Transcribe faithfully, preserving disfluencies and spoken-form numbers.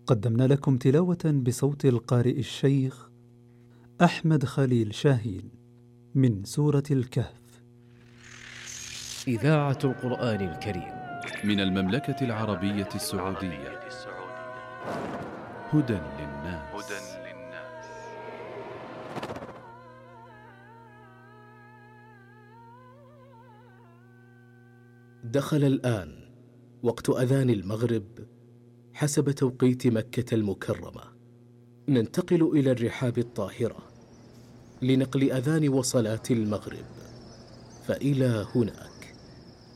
قدمنا لكم تلاوة بصوت القارئ الشيخ أحمد خليل شاهين من سورة الكهف. إذاعة القرآن الكريم من المملكة العربية السعودية. هدى للناس. دخل الآن وقت أذان المغرب حسب توقيت مكة المكرمة. ننتقل إلى الرحاب الطاهرة لنقل أذان وصلاة المغرب، فإلى هناك.